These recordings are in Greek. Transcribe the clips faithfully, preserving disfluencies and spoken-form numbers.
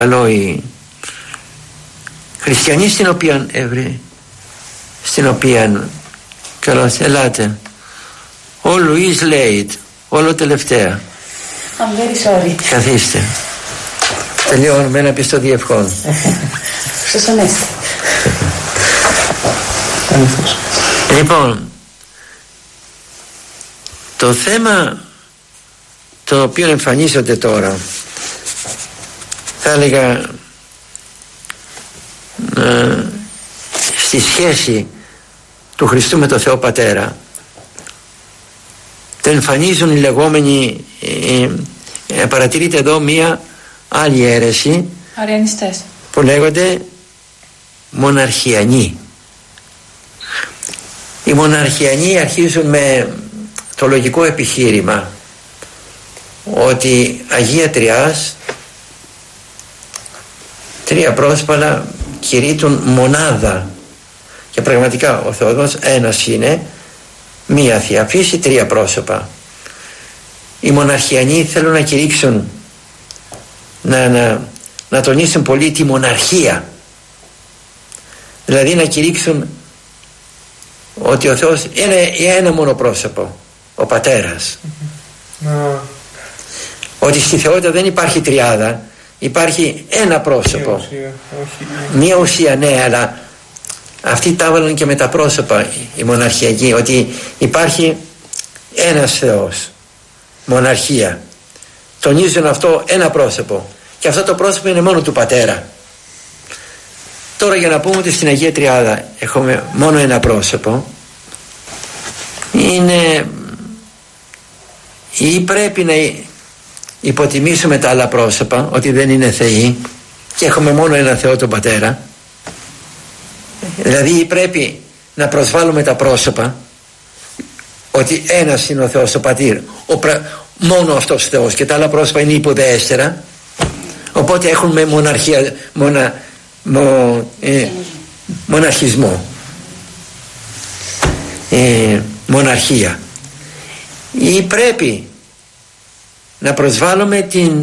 παρακαλώ οι χριστιανοί στην οποία ευρύ, στην οποία καλώς ελάτε. Ο Λουίς Λέιτ, όλο τελευταία. I'm very sorry. Καθίστε. Τελειώνουμε ένα πιστό ευχών. Σωσονέστε. Λοιπόν, το θέμα το οποίο εμφανίζονται τώρα, θα έλεγα ε, στη σχέση του Χριστού με το Θεό Πατέρα, το εμφανίζουν οι λεγόμενοι, ε, ε, παρατηρείτε εδώ μία άλλη αίρεση, Αριανιστές, που λέγονται μοναρχιανοί. Οι μοναρχιανοί αρχίζουν με το λογικό επιχείρημα ότι Αγία Τριάς, τρία πρόσωπα κηρύττουν μονάδα, και πραγματικά ο Θεός ένας είναι, μία Θεία Φύση, τρία πρόσωπα. Οι μοναρχιανοί θέλουν να κηρύξουν, να, να, να τονίσουν πολύ τη μοναρχία, δηλαδή να κηρύξουν ότι ο Θεός είναι ένα μόνο πρόσωπο, ο Πατέρας. Mm-hmm. Ότι στη θεότητα δεν υπάρχει τριάδα, υπάρχει ένα πρόσωπο, μία ουσία, όχι, μία ουσία, ναι, αλλά αυτοί τα έβαλαν και με τα πρόσωπα οι μοναρχιακοί, ότι υπάρχει ένας Θεός, μοναρχία. Τονίζουν αυτό ένα πρόσωπο, και αυτό το πρόσωπο είναι μόνο του Πατέρα. Τώρα, για να πούμε ότι στην Αγία Τριάδα έχουμε μόνο ένα πρόσωπο, είναι, ή πρέπει να υποτιμήσουμε τα άλλα πρόσωπα, ότι δεν είναι θεοί και έχουμε μόνο ένα Θεό, τον Πατέρα. Δηλαδή πρέπει να προσβάλλουμε τα πρόσωπα, ότι ένας είναι ο Θεός, ο Πατήρ, ο πρα... μόνο αυτός Θεός, και τα άλλα πρόσωπα είναι υποδέστερα. Οπότε έχουμε μοναρχία, μονα, μο, ε, μοναρχισμό, ε, μοναρχία. Ή πρέπει να προσβάλλουμε την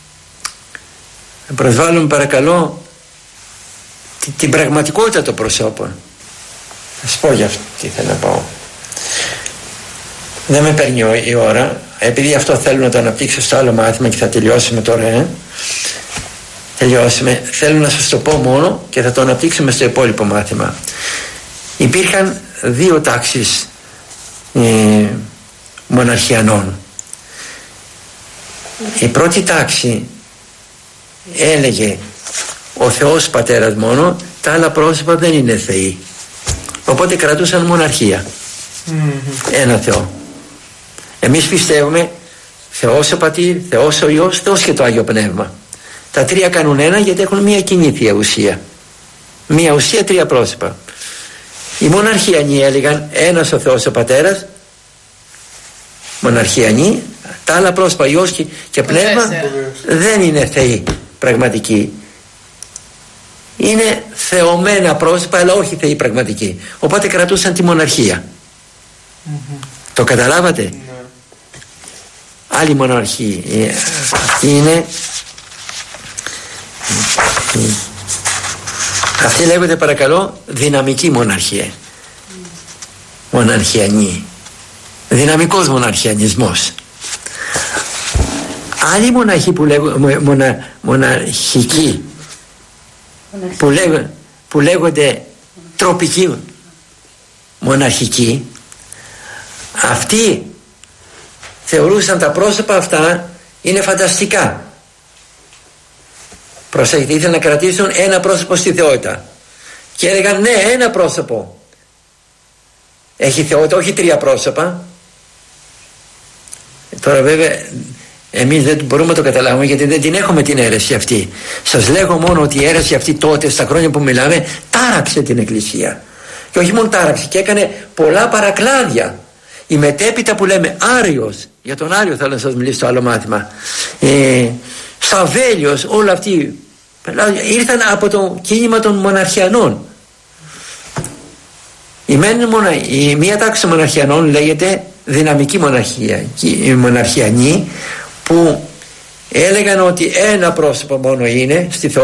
να προσβάλλουμε παρακαλώ την, την πραγματικότητα των προσώπων. Θα σας πω για αυτό τι θέλω να πω. Δεν με παίρνει η ώρα, επειδή αυτό θέλω να το αναπτύξω στο άλλο μάθημα και θα τελειώσουμε τώρα, ε. τελειώσουμε, θέλω να σας το πω μόνο και θα το αναπτύξουμε στο υπόλοιπο μάθημα. Υπήρχαν δύο τάξεις ε, μοναρχιανών. Η πρώτη τάξη έλεγε ο Θεός Πατέρας μόνο, τα άλλα πρόσωπα δεν είναι θεοί, οπότε κρατούσαν μοναρχία, mm-hmm. ένα Θεό. Εμείς πιστεύουμε Θεός ο Πατήρ, Θεός ο Υιός, Θεός και το Άγιο Πνεύμα. Τα τρία κάνουν ένα, γιατί έχουν μία κοινή Θεία Ουσία, μία ουσία, τρία πρόσωπα. Οι μοναρχιανοί έλεγαν ένας ο Θεός ο Πατέρας, μοναρχιανοί, τα άλλα πρόσωπα Υιός και, και Πνεύμα δεν είναι θεοί πραγματικοί, είναι θεωμένα πρόσωπα, αλλά όχι θεοί πραγματικοί, οπότε κρατούσαν τη μοναρχία. Mm-hmm. Το καταλάβατε? Mm-hmm. Άλλη μοναρχία αυτή είναι, αυτή λέγεται παρακαλώ δυναμική μοναρχία, μοναρχιανή, δυναμικός μοναρχιανισμός. Άλλοι μοναχοί που λέγονται μονα, μοναρχικοί, που, λέγω, που λέγονται τροπικοί μοναρχικοί, αυτοί θεωρούσαν τα πρόσωπα αυτά είναι φανταστικά. Προσέχετε, ήθελαν να κρατήσουν ένα πρόσωπο στη θεότητα και έλεγαν ναι, ένα πρόσωπο έχει θεότητα, όχι τρία πρόσωπα. Τώρα βέβαια εμείς δεν μπορούμε να το καταλάβουμε, γιατί δεν την έχουμε την αίρεση αυτή. Σας λέγω μόνο ότι η αίρεση αυτή τότε, στα χρόνια που μιλάμε, τάραξε την Εκκλησία. Και όχι μόνο τάραξε, και έκανε πολλά παρακλάδια. Η μετέπειτα που λέμε Άριος, για τον Άριο θέλω να σας μιλήσω στο άλλο μάθημα, ε, Σαβέλιος, όλα αυτοί ήρθαν από το κίνημα των μοναρχιανών. Η, μονα, η μία τάξη των μοναρχιανών λέγεται δυναμική μοναρχία, η μοναρχιανή, που έλεγαν ότι ένα πρόσωπο μόνο είναι στη